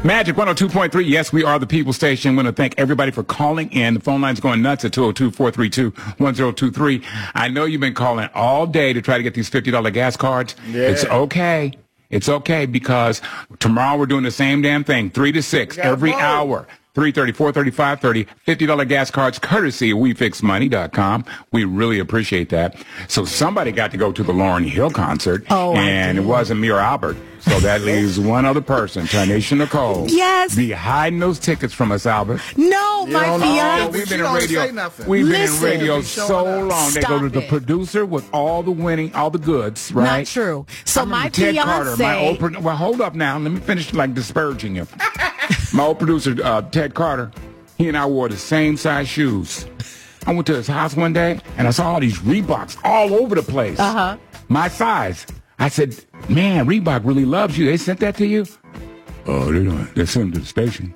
Magic 102.3. Yes, we are the People Station. I want to thank everybody for calling in. The phone line's going nuts at 202-432-1023. I know you've been calling all day to try to get these $50 gas cards. Yeah. It's okay. It's okay because tomorrow we're doing the same damn thing, 3 to 6, every hour. 3:30, 4:30, 5:30, $50 gas cards courtesy of WeFixMoney.com. We really appreciate that. So somebody got to go to the Lauryn Hill concert, and it wasn't me or Albert. So that leaves one other person, Tanisha Nicole. Yes. Be hiding those tickets from us, Albert. No, my fiance. We've been in radio. We've been in radio so long. They go to the Stop it. producer with all the winning, all the goods, right? Not true. So my Ted Carter, fiance. my old well, hold up now. Let me finish like disparaging him. My old producer, Ted Carter, he and I wore the same size shoes. I went to his house one day, and I saw all these Reeboks all over the place. Uh-huh. My size. I said, man, Reebok really loves you. They sent that to you? Oh, they don't. They sent them to the station.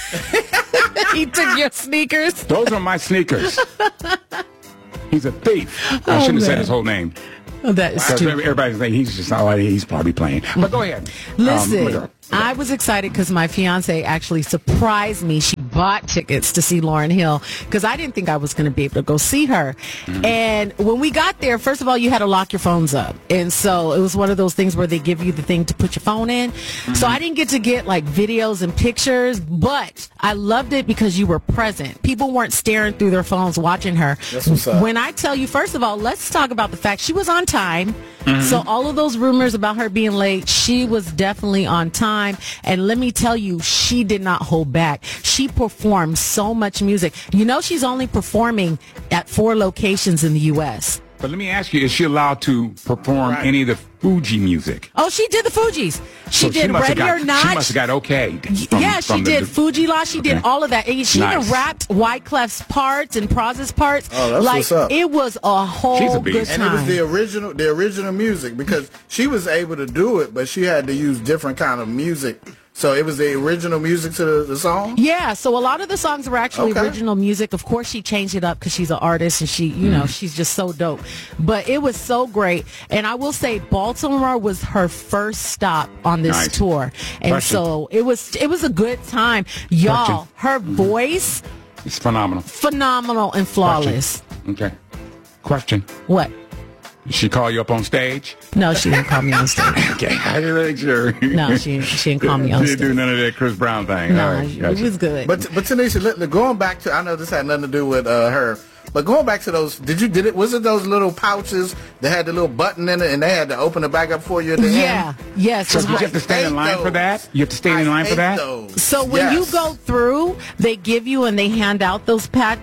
He took your sneakers. Those are my sneakers. He's a thief. I shouldn't have said his whole name. Oh, that is Because too. everybody's thinking he's just he's probably playing. But go ahead. Listen, I was excited because my fiance actually surprised me. She bought tickets to see Lauryn Hill because I didn't think I was going to be able to go see her. And when we got there, first of all, you had to lock your phones up. And so it was one of those things where they give you the thing to put your phone in. So I didn't get to get like videos and pictures, but I loved it because you were present. People weren't staring through their phones watching her. That's what's up. When I tell you, first of all, let's talk about the fact she was on time. So all of those rumors about her being late, she was definitely on time. And let me tell you, she did not hold back. She performed so much music. You know, she's only performing at 4 locations in the U.S. But let me ask you, is she allowed to perform any of the Fuji music? Oh, she did the Fugees. She So did must have Ready or got- Not. She must have got okayed. Yeah, she did Fuji La. She did Okay. all of that. And she even Nice. rapped Wyclef's parts and Proz's parts. Oh, that's like, what's up. It was a She's a whole beast. good And time. it was the original music because she was able to do it, but she had to use different kind of music. So it was the original music to the song? Yeah, so a lot of the songs were actually Okay. original music. Of course, she changed it up because she's an artist and she, you know, she's just so dope. But it was so great. And I will say Baltimore was her first stop on this Nice. tour. And Question. so it was a good time. Y'all, her voice, It's phenomenal. phenomenal and flawless. Okay. Question. What? Did she call you up on stage? No, she didn't call me on stage. Okay. I didn't make sure. No, she didn't call me on She didn't do stage. none of that Chris Brown thing. No, All right, it gotcha. was good. But Tanisha, going back to, I know this had nothing to do with her, but going back to those, was it those little pouches that had the little button in it and they had to open it back up for you at the yeah, end? yes. So did you have to stand in line for that? You have to stand in line for that? So when you go through, they give you and they hand out those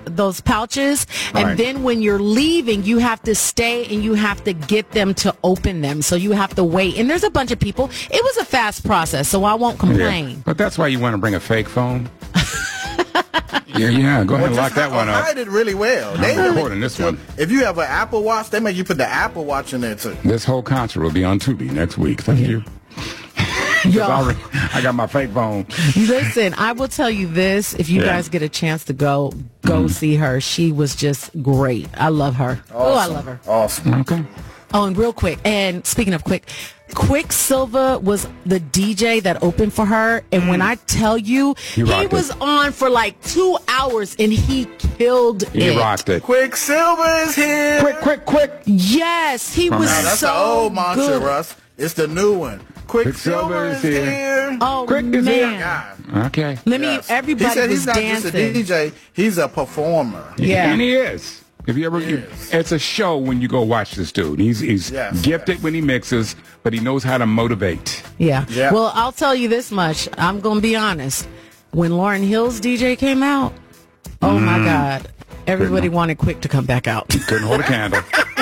pouches, and Right. then when you're leaving, you have to stay and you have to get them to open them. So you have to wait, and there's a bunch of people. It was a fast process, so I won't complain. But that's why you want to bring a fake phone. Yeah, go ahead and lock that one up. Hide it really well. I'm recording this one. If you have an Apple Watch, they make you put the Apple Watch in there too. This whole concert will be on Tubi next week. Thank you. 'Cause Yo. I got my fake phone. Listen, I will tell you this: if you guys get a chance to go see her, she was just great. I love her. Oh, I love her. Awesome. Okay. Oh, and real quick, and speaking of Quicksilver was the DJ that opened for her, and when I tell you, he rocked was it. on for like 2 hours, and he killed He it. rocked it. Quicksilver is here. Quick! Yes, he was on. Now, that's so the old mantra, good. Russ. It's the new one. Quicksilver is here. Oh Quick is here. man, Okay. let me. Yes. Everybody He said was he's not dancing. just a DJ, he's a performer. Yeah. And he is. If you ever, it's a show when you go watch this dude. He's Yes, gifted when he mixes, but he knows how to motivate. Yeah. Yeah. Well, I'll tell you this much. I'm gonna be honest. When Lauryn Hill's DJ came out, oh my God, everybody wanted Quick to come back out. Couldn't hold a candle.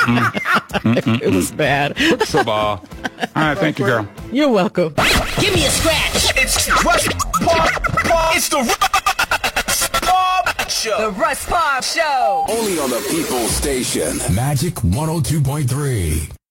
It was bad. So, all right, thank you, girl. You're welcome. Give me a scratch. It's Russ Parr. It's the Russ Parr Show. The Russ Parr Show. Only on the People Station. Magic 102.3.